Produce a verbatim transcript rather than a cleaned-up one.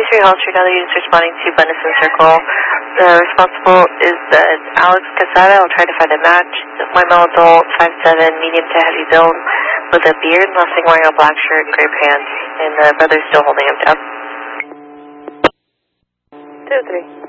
two three Hall Street, other units responding to Bundesman Circle. The responsible is uh, Alex Casada. I'll try to find a match. The white male adult, five seven, medium to heavy build, with a beard, last thing wearing a black shirt, gray pants, and the brother's still holding him down. two three.